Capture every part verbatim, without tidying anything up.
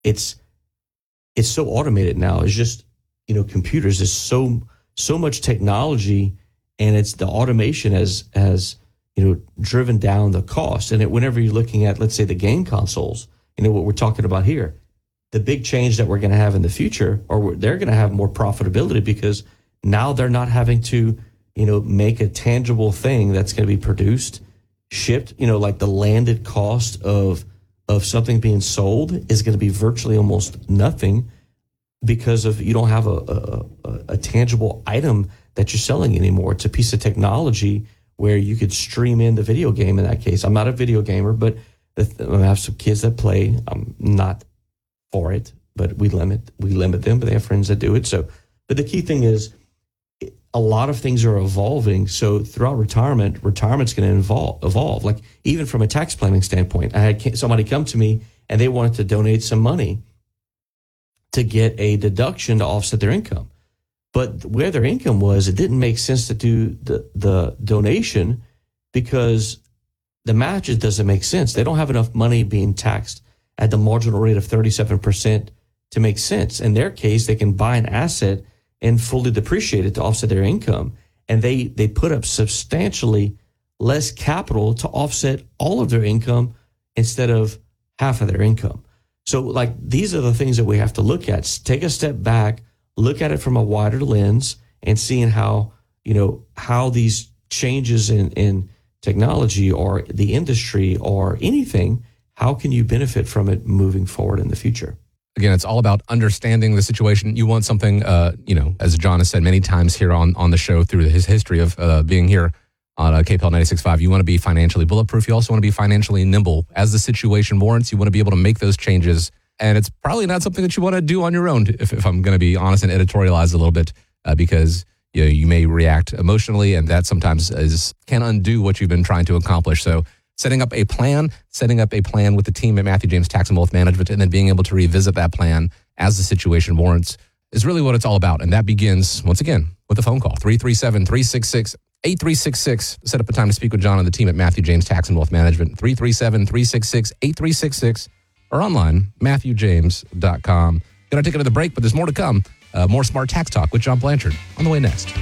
it's it's so automated now. It's just, you know, computers. There's so so much technology, and it's the automation has has you know driven down the cost. And it, whenever you're looking at, let's say, the game consoles, you know what we're talking about here, the big change that we're going to have in the future, or they're going to have more profitability because now they're not having to, you know, make a tangible thing that's going to be produced, shipped. You know, like the landed cost of of something being sold is going to be virtually almost nothing because of you don't have a, a, a, a tangible item that you're selling anymore. It's a piece of technology where you could stream in the video game in that case. I'm not a video gamer, but I have some kids that play. I'm not for it, but we limit we limit them, but they have friends that do it. So, but the key thing is a lot of things are evolving. So throughout retirement, retirement's going to evolve, evolve. Like even from a tax planning standpoint, I had somebody come to me and they wanted to donate some money to get a deduction to offset their income. But where their income was, it didn't make sense to do the, the donation because the math just doesn't make sense. They don't have enough money being taxed at the marginal rate of thirty-seven percent to make sense. In their case, they can buy an asset and fully depreciate it to offset their income. And they, they put up substantially less capital to offset all of their income instead of half of their income. So like these are the things that we have to look at. Take a step back, look at it from a wider lens and seeing how, you know, how these changes in, in technology or the industry or anything, how can you benefit from it moving forward in the future? Again, it's all about understanding the situation. You want something, uh, you know, as John has said many times here on, on the show through his history of uh, being here on uh, K P L ninety-six point five, you want to be financially bulletproof. You also want to be financially nimble. As the situation warrants, you want to be able to make those changes. And it's probably not something that you want to do on your own, if, if I'm going to be honest and editorialize a little bit, uh, because you know, you may react emotionally, and that sometimes is can undo what you've been trying to accomplish. So setting up a plan, setting up a plan with the team at Matthew James Tax and Wealth Management, and then being able to revisit that plan as the situation warrants is really what it's all about. And that begins, once again, with a phone call, three three seven, three six six, eight three six six. Set up a time to speak with John and the team at Matthew James Tax and Wealth Management, three three seven, three six six, eight three six six, or online, matthew james dot com. Going to take another break, but there's more to come. Uh, more Smart Tax Talk with John Blanchard on the way next.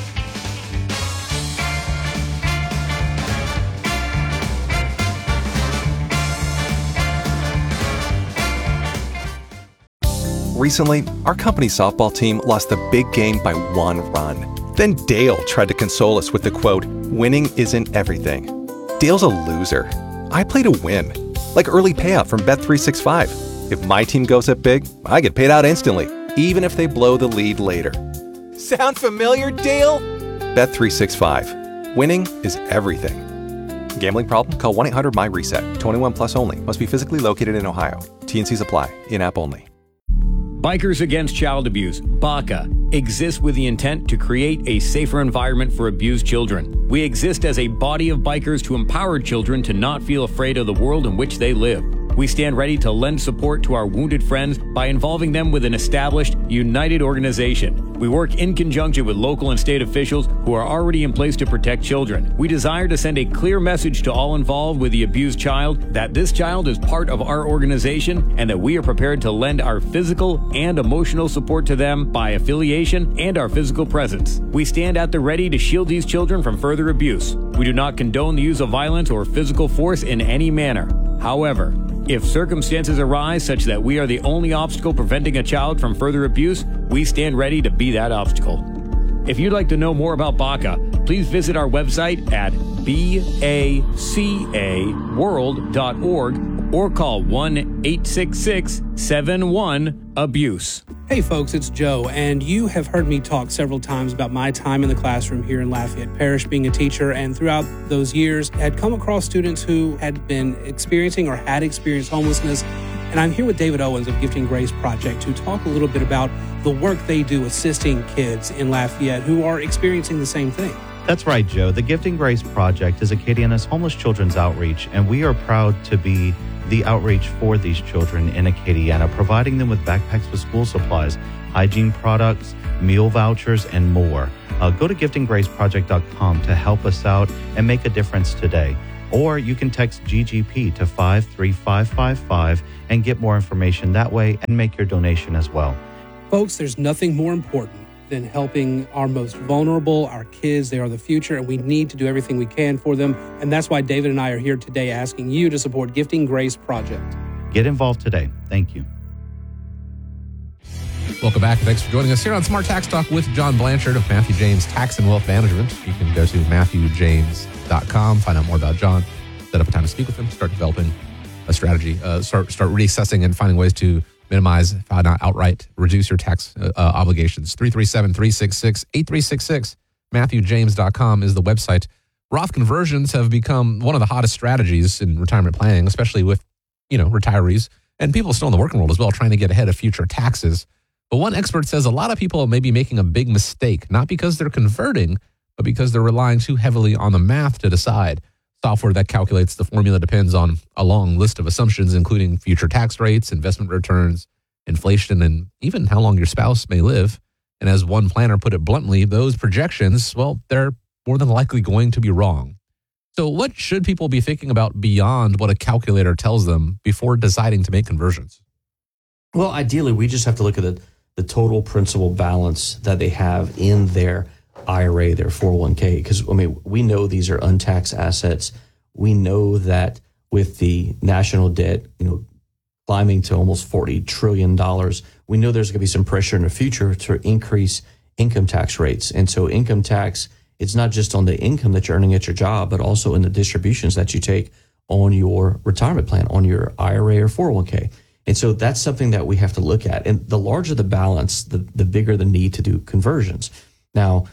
Recently, our company softball team lost the big game by one run. Then Dale tried to console us with the quote, "Winning isn't everything." Dale's a loser. I play to win. Like early payout from Bet three sixty-five. If my team goes up big, I get paid out instantly, even if they blow the lead later. Sound familiar, Dale? Bet three sixty-five. Winning is everything. Gambling problem? Call one eight hundred M Y reset. twenty-one plus only. Must be physically located in Ohio. T and Cs apply. In-app only. Bikers Against Child Abuse, B A C A, exists with the intent to create a safer environment for abused children. We exist as a body of bikers to empower children to not feel afraid of the world in which they live. We stand ready to lend support to our wounded friends by involving them with an established, united organization. We work in conjunction with local and state officials who are already in place to protect children. We desire to send a clear message to all involved with the abused child that this child is part of our organization and that we are prepared to lend our physical and emotional support to them by affiliation and our physical presence. We stand at the ready to shield these children from further abuse. We do not condone the use of violence or physical force in any manner. However, if circumstances arise such that we are the only obstacle preventing a child from further abuse, we stand ready to be that obstacle. If you'd like to know more about B A C A, please visit our website at baca world dot org or call one eight six six, seven one, abuse. Hey folks, it's Joe, and you have heard me talk several times about my time in the classroom here in Lafayette Parish being a teacher, and throughout those years had come across students who had been experiencing or had experienced homelessness. And I'm here with David Owens of Gifting Grace Project to talk a little bit about the work they do assisting kids in Lafayette who are experiencing the same thing. That's right, Joe. The Gifting Grace Project is Acadiana's homeless children's outreach, and we are proud to be the outreach for these children in Acadiana, providing them with backpacks with school supplies, hygiene products, meal vouchers, and more. Uh, go to gifting grace project dot com to help us out and make a difference today. Or you can text G G P to five three five five five and get more information that way and make your donation as well. Folks, there's nothing more important than helping our most vulnerable, our kids. They are the future, and we need to do everything we can for them. And that's why David and I are here today asking you to support Gifting Grace Project. Get involved today. Thank you. Welcome back. Thanks for joining us here on Smart Tax Talk with John Blanchard of Matthew James Tax and Wealth Management. You can go to matthew james dot com, find out more about John, set up a time to speak with him, start developing a strategy, uh, start start reassessing and finding ways to minimize, if not outright, reduce your tax uh, uh, obligations. three three seven, three six six, eight three six six. matthew james dot com is the website. Roth conversions have become one of the hottest strategies in retirement planning, especially with, you know, retirees and people still in the working world as well, trying to get ahead of future taxes. But one expert says a lot of people may be making a big mistake, not because they're converting, but because they're relying too heavily on the math to decide. Software that calculates the formula depends on a long list of assumptions, including future tax rates, investment returns, inflation, and even how long your spouse may live. And as one planner put it bluntly, those projections, well, they're more than likely going to be wrong. So what should people be thinking about beyond what a calculator tells them before deciding to make conversions? Well, ideally, we just have to look at the, the total principal balance that they have in their I R A, their four oh one k, because I mean, we know these are untaxed assets. We know that with the national debt, you know, climbing to almost forty trillion dollars, we know there's going to be some pressure in the future to increase income tax rates. And so income tax, it's not just on the income that you're earning at your job, but also in the distributions that you take on your retirement plan, on your I R A or four oh one k. And so that's something that we have to look at. And the larger the balance, the, the bigger the need to do conversions. Now,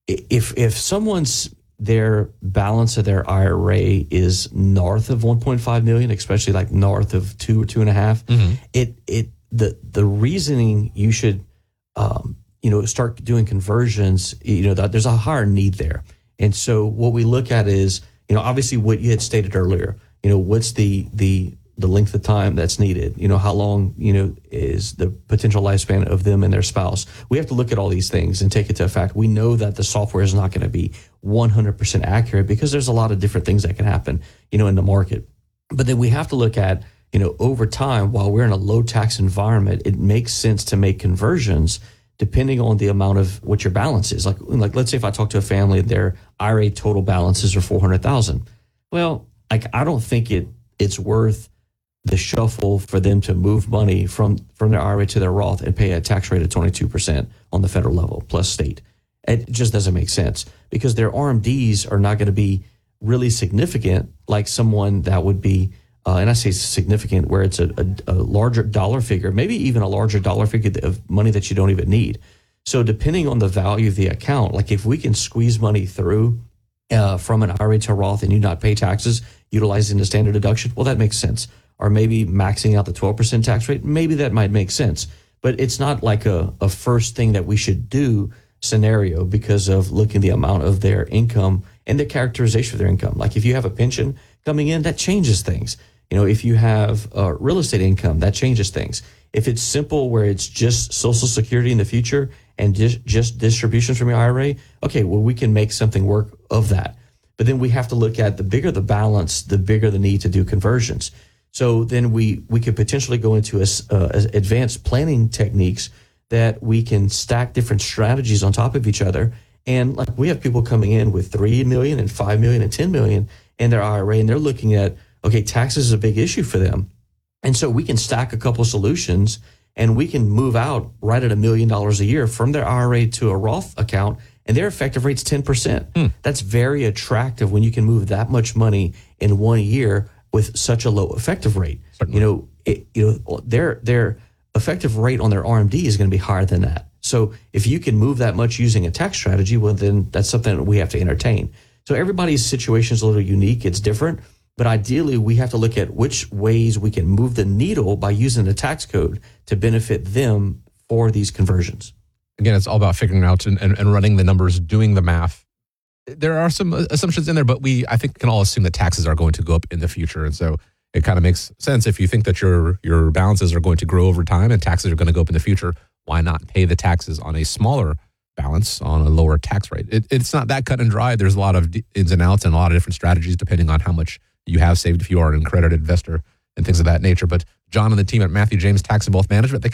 if if someone's their balance of their I R A is north of one point five million, especially like north of two or two and a half, mm-hmm. it it the the reasoning you should um, you know start doing conversions. You know that there's a higher need there, and so what we look at is you know obviously what you had stated earlier. You know what's the the the length of time that's needed, you know, how long, you know, is the potential lifespan of them and their spouse. We have to look at all these things and take it to effect. We know that the software is not going to be one hundred percent accurate because there's a lot of different things that can happen, you know, in the market. But then we have to look at, you know, over time, while we're in a low tax environment, it makes sense to make conversions depending on the amount of what your balance is. Like, like let's say if I talk to a family, their I R A total balances are four hundred thousand. Well, like, I don't think it it's worth the shuffle for them to move money from, from their I R A to their Roth and pay a tax rate of twenty-two percent on the federal level plus state. It just doesn't make sense because their R M Ds are not going to be really significant like someone that would be, uh, and I say significant where it's a, a, a larger dollar figure, maybe even a larger dollar figure of money that you don't even need. So depending on the value of the account, like if we can squeeze money through uh, from an I R A to Roth and you not pay taxes utilizing the standard deduction, well, that makes sense. Or maybe maxing out the twelve percent tax rate, maybe that might make sense. But it's not like a, a first thing that we should do scenario because of looking at the amount of their income and the characterization of their income. Like if you have a pension coming in, that changes things. You know, if you have uh, real estate income, that changes things. If it's simple where it's just Social Security in the future and just, just distributions from your I R A, okay, well, we can make something work of that. But then we have to look at the bigger the balance, the bigger the need to do conversions. So then we, we could potentially go into a, uh, advanced planning techniques that we can stack different strategies on top of each other. And like we have people coming in with three million and five million and ten million in their I R A, and they're looking at, okay, taxes is a big issue for them. And so we can stack a couple solutions and we can move out right at a million dollars a year from their I R A to a Roth account, and their effective rate's ten percent. Mm. That's very attractive when you can move that much money in one year with such a low effective rate. Certainly. You know, it, you know, their their effective rate on their R M D is going to be higher than that. So if you can move that much using a tax strategy, well, then that's something that we have to entertain. So everybody's situation is a little unique. It's different. But ideally, we have to look at which ways we can move the needle by using the tax code to benefit them for these conversions. Again, it's all about figuring out and, and, and running the numbers, doing the math. There are some assumptions in there, but we, I think, can all assume that taxes are going to go up in the future. And so it kind of makes sense if you think that your your balances are going to grow over time and taxes are going to go up in the future, why not pay the taxes on a smaller balance on a lower tax rate. It, it's not that cut and dry. There's a lot of ins and outs and a lot of different strategies depending on how much you have saved if you are an accredited investor and things of that nature. But John and the team at Matthew James Tax and Wealth Management, they